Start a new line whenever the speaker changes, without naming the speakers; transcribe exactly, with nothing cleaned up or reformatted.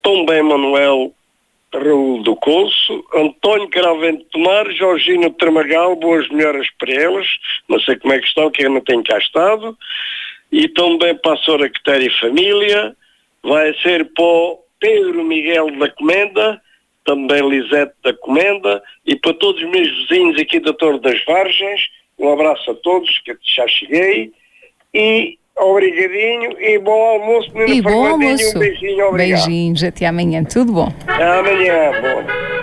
também Manuel Raul do Couço, António Caravente Tomar, Jorginho de Tramagal, boas melhoras para eles, não sei como é que estão, que eu não tenho cá estado, e também para a Sra. Quitéria e Família, vai ser para o Pedro Miguel da Comenda, também Lisete da Comenda, e para todos os meus vizinhos aqui da Torre das Vargens, um abraço a todos, que já cheguei, e obrigadinho, e bom almoço,
e bom almoço.
Um beijinho, obrigado.
Beijinhos, até amanhã, tudo bom.
Até amanhã, bom.